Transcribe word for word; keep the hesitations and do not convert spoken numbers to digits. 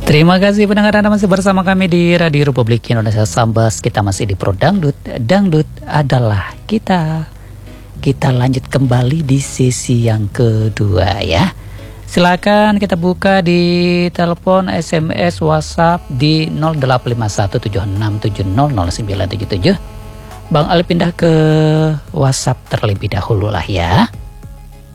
Terima kasih pendengar, Anda masih bersama kami di Radio Republik Indonesia Sambas. Kita masih di Pro Dangdut. Dangdut adalah kita. Kita lanjut kembali di sesi yang kedua ya. Silakan kita buka di telepon, S M S, WhatsApp di nol delapan lima satu tujuh enam tujuh nol nol sembilan tujuh tujuh. Bang Ali pindah ke WhatsApp terlebih dahulu lah ya.